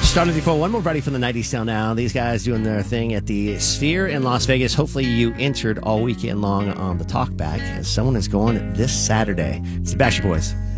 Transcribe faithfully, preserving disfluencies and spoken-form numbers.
Starting before one more ready for the nineties till now. These guys doing their thing at the Sphere in Las Vegas. Hopefully you entered all weekend long on the talkback, as someone is going this Saturday. It's the Backstreet Boys.